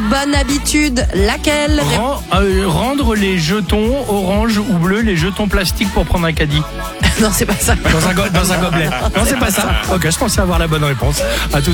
bonne habitude, laquelle? Rendre les jetons orange ou bleu, les jetons plastiques pour prendre un caddie. Non, c'est pas ça. Dans un gobelet. Non, c'est pas ça. Ok, je pensais avoir la bonne réponse. À tout